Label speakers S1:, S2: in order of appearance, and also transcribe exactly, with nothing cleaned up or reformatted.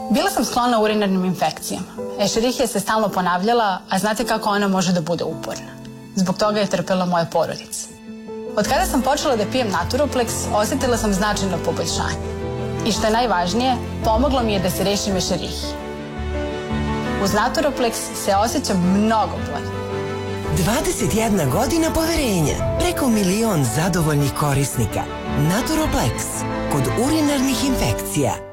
S1: Bila sam sklona urinarnim infekcijama. Escherichia se stalno ponavljala, a znate kako ona može da bude uporna. Zbog toga je trpela moja porodica. Od kada sam počela da pijem Naturoplex, osetila sam značajno poboljšanje. I što je najvažnije, pomoglo mi je da se rešim Escherichije. Uz Naturoplex se osjećam mnogo bolje.
S2: dvadeset jedna godina poverenja, preko milion zadovoljnih korisnika. Naturoplex, kod urinarnih infekcija.